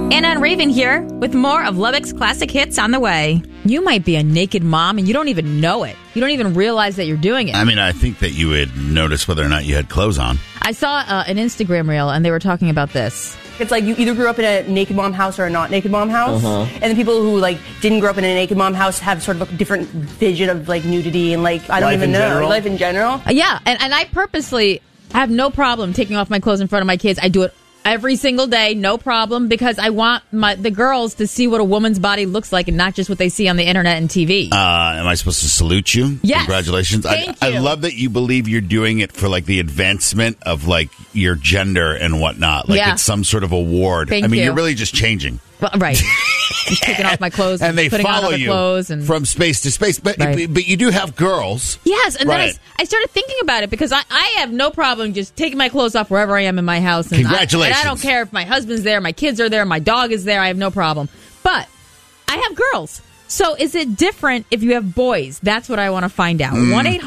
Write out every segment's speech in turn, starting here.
Anna and Raven here with more of Lubbock's classic hits on the way. You might be a naked mom and you don't even know it. You don't even realize that you're doing it. I mean, I think that you would notice whether or not you had clothes on. I saw an Instagram reel and they were talking about this. It's like you either grew up in a naked mom house or a not naked mom house. And the people who didn't grow up in a naked mom house have sort of a different vision of nudity and I don't even know. Life in general. Yeah, and I purposely have no problem taking off my clothes in front of my kids. I do it every single day, no problem, because I want the girls to see what a woman's body looks like and not just what they see on the internet and TV. Am I supposed to salute you? Yes. Congratulations. Thank I you. love that you believe you're doing it for the advancement of your gender and whatnot. It's some sort of award. Thank you. You're really just changing. Well, right. Just taking off my clothes and they putting on follow other you clothes and from space to space. But Right. but you do have girls. Yes, and Right. then I started thinking about it because I have no problem just taking my clothes off wherever I am in my house. And Congratulations. I don't care if my husband's there, my kids are there, my dog is there. I have no problem. But I have girls. So is it different if you have boys? That's what I want to find out.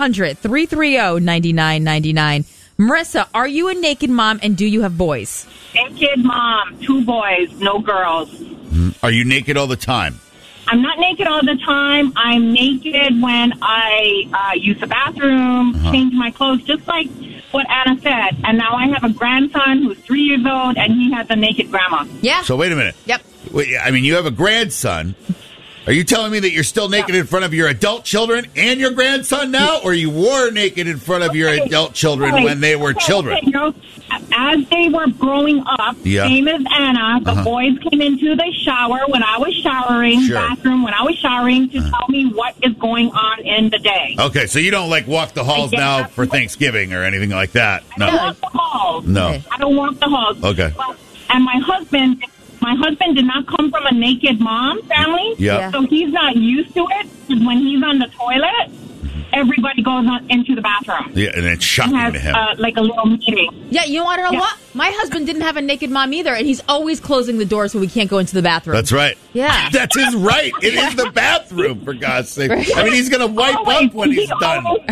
1-800-330-9999. Marissa, are you a naked mom and do you have boys? Naked mom, 2 boys, no girls. Are you naked all the time? I'm not naked all the time. I'm naked when I use the bathroom, change my clothes, just like what Anna said. And now I have a grandson who's 3 years old, and he has a naked grandma. Yeah. So wait a minute. Yep. Wait, I mean, you have a grandson. Are you telling me that you're still naked in front of your adult children and your grandson now, or you were naked in front of your adult children when they were children? As they were growing up, same as Anna, the boys came into the shower when I was showering, bathroom when I was showering, to tell me what is going on in the day. Okay, so you don't walk the halls now for Thanksgiving or anything like that? I don't walk the halls. No. I don't walk the halls. Okay. And my husband did not come from a naked mom family, so he's not used to it. When he's on the toilet, everybody goes into the bathroom. Yeah, and it's shocking to him. Like a little meeting. Yeah, you want to know what? My husband didn't have a naked mom either, and he's always closing the door so we can't go into the bathroom. That's right. Yeah. That's his right. It is the bathroom, for God's sake. I mean, he's going to wipe up when he's done.